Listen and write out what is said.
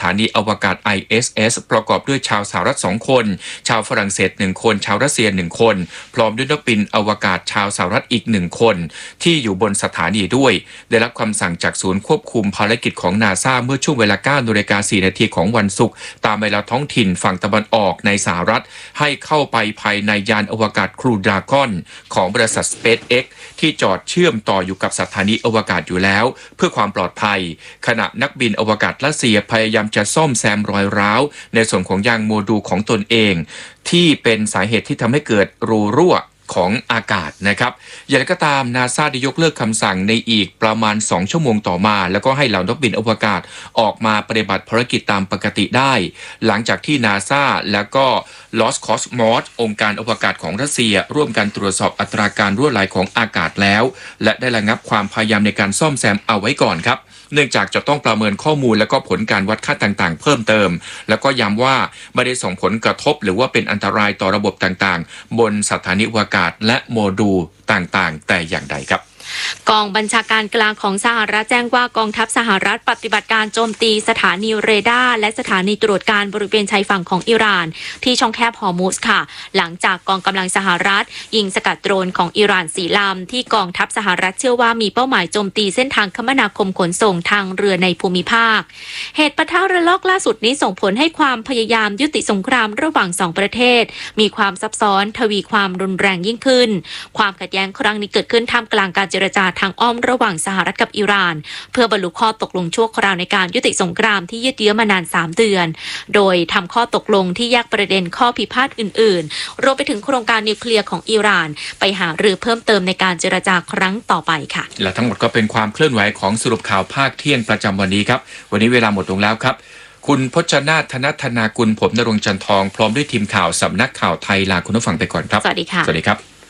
ถานีอวกาศ ISS ประกอบด้วยชาวสหรัฐ2 คน ชาวฝรั่งเศส1 คน ชาวรัสเซีย1 คนพร้อมด้วยนักบินอวกาศชาวสหรัฐอีก1 คนที่อยู่บนสถานีด้วยได้รับคำสั่งจากศูนย์ควบคุมภารกิจของ NASA เมื่อช่วงเวลา 9:04 น.ของวันศุกร์ตามเวลาท้องถิ่นฝั่งตะวันออกในสหรัฐให้เข้าไปภายในยานอวกาศครูดราก้อนของบริษัท SpaceX ที่จอดเชื่อมต่ออยู่กับสถานีอวกาศอยู่แล้วเพื่อความปลอดภัยขณะนักบินอวกาศรัสเซียพยายามจะซ่อมแซมรอยร้าวในส่วนของยางโมดูลของตนเองที่เป็นสาเหตุที่ทำให้เกิดรูรั่วของอากาศนะครับอย่างไรก็ตาม NASA ได้ยกเลิกคำสั่งในอีกประมาณ2 ชั่วโมงต่อมาแล้วก็ให้เหล่านักบินอวกาศออกมาปฏิบัติภารกิจตามปกติได้หลังจากที่ NASA แล้วก็ Roscosmos องค์การอวกาศของรัสเซียร่วมกันตรวจสอบอัตราการรั่วไหลของอากาศแล้วและได้ระงับความพยายามในการซ่อมแซมเอาไว้ก่อนครับเนื่องจากจะต้องประเมินข้อมูลและก็ผลการวัดค่าต่างๆเพิ่มเติมแล้วก็ย้ำว่าไม่ได้ส่งผลกระทบหรือว่าเป็นอันตรายต่อระบบต่างๆบนสถานีอวกาศและโมดูลต่างๆแต่อย่างใดครับกองบัญชาการกลางของสหรัฐแจ้งว่ากองทัพสหรัฐปฏิบัติการโจมตีสถานีเรดาร์และสถานีตรวจการบริเวณชายฝั่งของอิหร่านที่ช่องแคบฮอร์มุซค่ะหลังจากกองกำลังสหรัฐยิงสกัดโดรนของอิหร่าน4 ลำที่กองทัพสหรัฐเชื่อว่ามีเป้าหมายโจมตีเส้นทางคมนาคมขนส่งทางเรือในภูมิภาคเหตุปะทะระลอกล่าสุดนี้ส่งผลให้ความพยายามยุติสงครามระหว่าง2 ประเทศมีความซับซ้อนทวีความรุนแรงยิ่งขึ้นความขัดแย้งครั้งนี้เกิดขึ้นท่ามกลางการเจรจาทางอ้อมระหว่างสหรัฐกับอิหร่านเพื่อบรรลุข้อตกลงชั่วคราวในการยุติสงครามที่ยืดเยื้อมานาน3 เดือนโดยทำข้อตกลงที่แยกประเด็นข้อพิพาทอื่นๆรวมไปถึงโครงการนิวเคลียร์ของอิหร่านไปหารือเพิ่มเติมในการเจรจาครั้งต่อไปค่ะและทั้งหมดก็เป็นความเคลื่อนไหวของสรุปข่าวภาคเที่ยงประจำวันนี้ครับวันนี้เวลาหมดลงแล้วครับคุณพจนาถ ธนากุลผมณรงค์ จันทองพร้อมด้วยทีมข่าวสำนักข่าวไทยลาคุณผู้ฟังไปก่อนครับสวัสดีค่ะสวัสดีครับ